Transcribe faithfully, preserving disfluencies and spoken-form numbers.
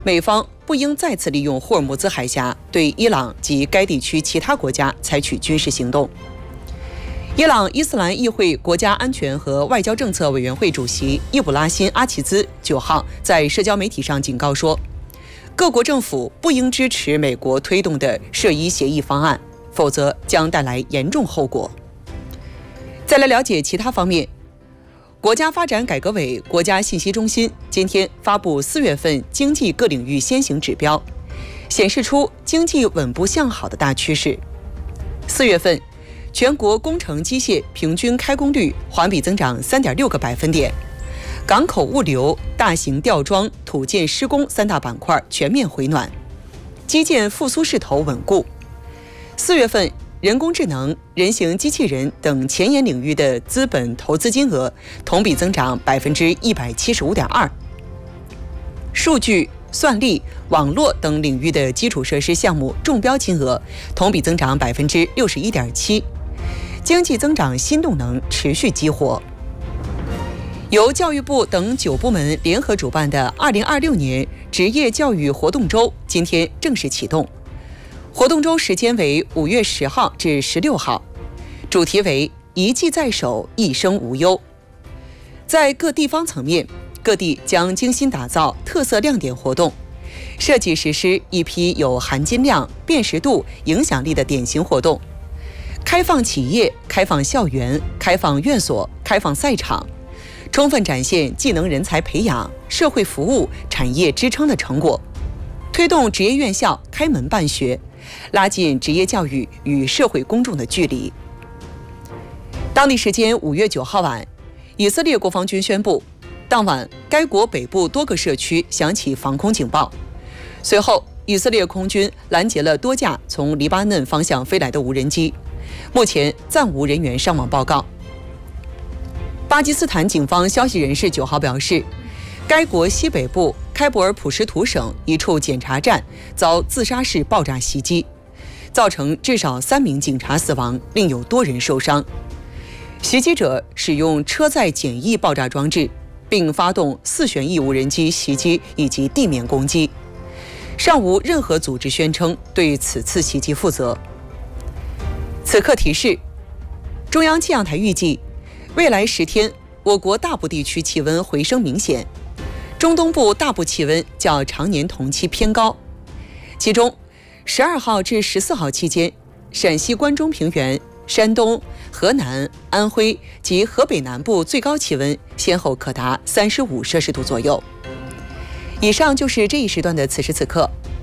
美方不应再次利用霍尔木兹海峡对伊朗及该地区其他国家采取军事行动。伊朗伊斯兰议会国家安全和外交政策委员会主席伊卜拉辛·阿齐兹九号在社交媒体上警告说，各国政府不应支持美国推动的涉伊协议方案，否则将带来严重后果。再来了解其他方面。国家发展改革委国家信息中心今天发布四月份经济各领域先行指标，显示出经济稳步向好的大趋势。四月份，全国工程机械平均开工率环比增长 三点六个百分点，港口物流、大型吊装、土建施工三大板块全面回暖，基建复苏势头稳固。四月份，人工智能、人形机器人等前沿领域的资本投资金额同比增长 百分之一百七十五点二， 数据、算力、网络等领域的基础设施项目中标金额同比增长 百分之六十一点七， 经济增长新动能持续激活。由教育部等九部门联合主办的二零二六年职业教育活动周今天正式启动。活动周时间为五月十号至十六号，主题为一技在手，一生无忧。在各地方层面，各地将精心打造特色亮点活动，设计实施一批有含金量、辨识度、影响力的典型活动，开放企业、开放校园、开放院所、开放赛场，充分展现技能人才培养、社会服务、产业支撑的成果，推动职业院校开门办学，拉近职业教育与社会公众的距离。当地时间五月九号晚，以色列国防军宣布，当晚该国北部多个社区响起防空警报。随后，以色列空军拦截了多架从黎巴嫩方向飞来的无人机，目前暂无人员伤亡报告。巴基斯坦警方消息人士九号表示，该国西北部开伯尔普什图省一处检查站遭自杀式爆炸袭击，造成至少三名警察死亡，另有多人受伤。袭击者使用车载简易爆炸装置，并发动四旋翼无人机袭击以及地面攻击。尚无任何组织宣称对此次袭击负责。此刻提示：中央气象台预计，未来十天，我国大部地区气温回升明显。中东部大部气温较常年同期偏高，其中十二号至十四号期间，陕西关中平原、山东、河南、安徽及河北南部最高气温先后可达三十五摄氏度左右。以上就是这一时段的此时此刻，